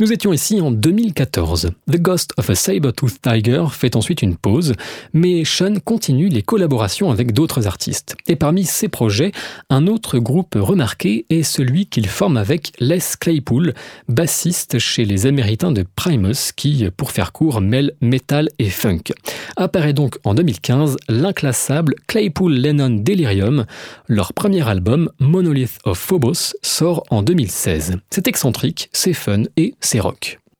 Nous étions ici en 2014. The Ghost of a Saber-Tooth Tiger fait ensuite une pause, mais Sean continue les collaborations avec d'autres artistes. Et parmi ses projets, un autre groupe remarqué est celui qu'il forme avec Les Claypool, bassiste chez les Américains de Primus, qui, pour faire court, mêle metal et funk. Apparaît donc en 2015 l'inclassable Claypool-Lennon Delirium. Leur premier album, Monolith of Phobos, sort en 2016. C'est excentrique, c'est fun et c'est rock.